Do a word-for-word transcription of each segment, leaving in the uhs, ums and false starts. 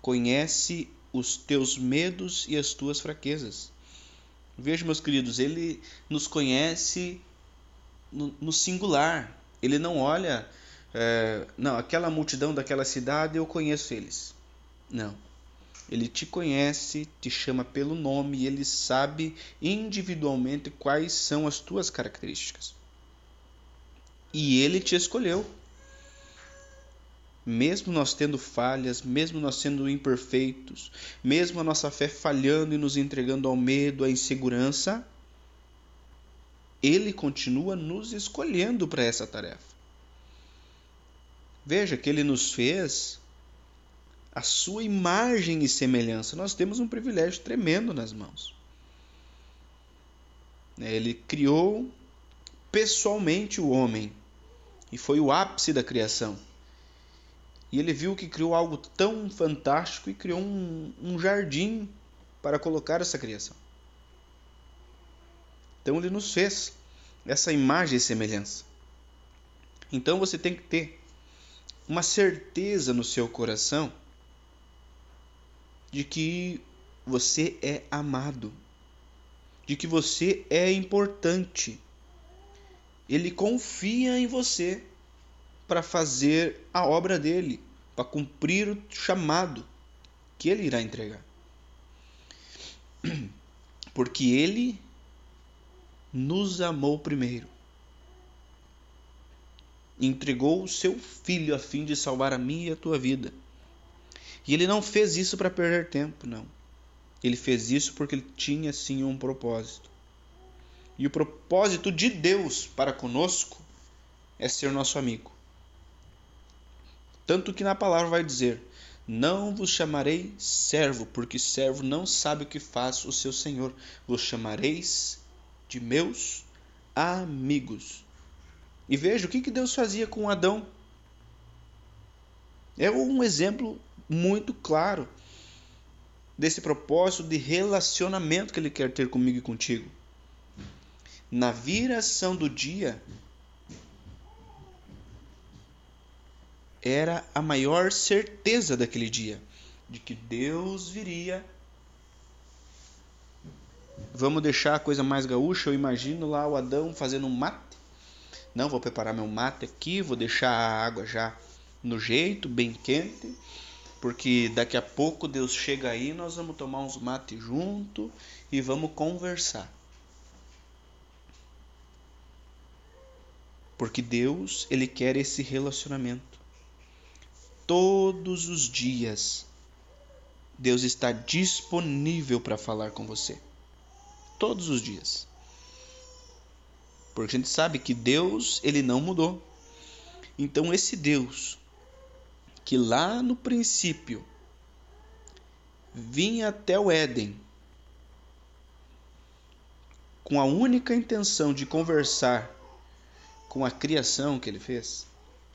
conhece os teus medos e as tuas fraquezas. Veja, meus queridos, Ele nos conhece no, no singular. Ele não olha, é, não, aquela multidão daquela cidade eu conheço eles. Não. Ele te conhece, te chama pelo nome e Ele sabe individualmente quais são as tuas características. E Ele te escolheu. Mesmo nós tendo falhas, mesmo nós sendo imperfeitos, mesmo a nossa fé falhando e nos entregando ao medo, à insegurança, Ele continua nos escolhendo para essa tarefa. Veja que Ele nos fez a sua imagem e semelhança. Nós temos um privilégio tremendo nas mãos. Ele criou pessoalmente o homem e foi o ápice da criação. E ele viu que criou algo tão fantástico e criou um, um jardim para colocar essa criação. Então ele nos fez essa imagem e semelhança. Então você tem que ter uma certeza no seu coração de que você é amado, de que você é importante. Ele confia em você para fazer a obra dele, para cumprir o chamado que ele irá entregar. Porque ele nos amou primeiro. Entregou o seu filho a fim de salvar a minha e a tua vida. E ele não fez isso para perder tempo, não. Ele fez isso porque ele tinha sim um propósito. E o propósito de Deus para conosco é ser nosso amigo. Tanto que na palavra vai dizer: não vos chamarei servo, porque servo não sabe o que faz o seu senhor. Vos chamareis de meus amigos. E veja o que Deus fazia com Adão. É um exemplo muito claro desse propósito de relacionamento que Ele quer ter comigo e contigo. Na viração do dia, era a maior certeza daquele dia, de que Deus viria. Vamos deixar a coisa mais gaúcha, eu imagino lá o Adão fazendo um mate. Não, vou preparar meu mate aqui, vou deixar a água já no jeito, bem quente, porque daqui a pouco Deus chega aí, nós vamos tomar uns mates junto e vamos conversar. Porque Deus, Ele quer esse relacionamento. Todos os dias, Deus está disponível para falar com você. Todos os dias. Porque a gente sabe que Deus, Ele não mudou. Então esse Deus, que lá no princípio vinha até o Éden, com a única intenção de conversar com a criação que Ele fez,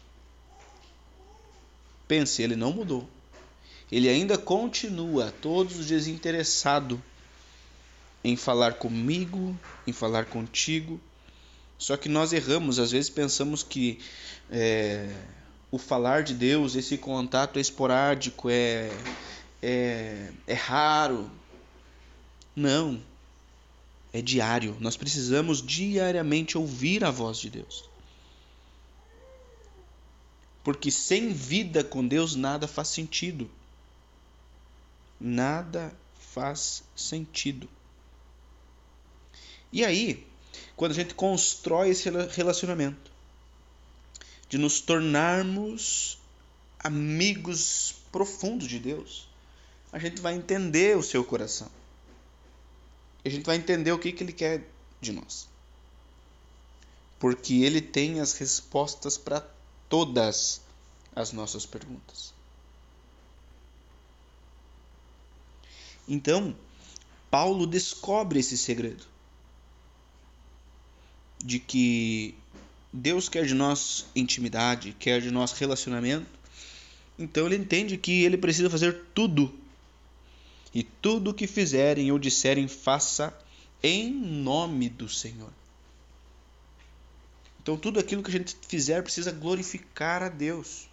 pense, Ele não mudou. Ele ainda continua todos os dias interessado em falar comigo, em falar contigo. Só que nós erramos, às vezes pensamos que é, o falar de Deus, esse contato é esporádico, é, é, é raro. Não, é diário. Nós precisamos diariamente ouvir a voz de Deus. Porque sem vida com Deus nada faz sentido. Nada faz sentido. E aí, quando a gente constrói esse relacionamento, de nos tornarmos amigos profundos de Deus, a gente vai entender o seu coração. E a gente vai entender o que, que Ele quer de nós. Porque Ele tem as respostas para todas as nossas perguntas. Então, Paulo descobre esse segredo de que Deus quer de nós intimidade, quer de nós relacionamento. Então ele entende que ele precisa fazer tudo. E tudo o que fizerem ou disserem, faça em nome do Senhor. Então tudo aquilo que a gente fizer precisa glorificar a Deus.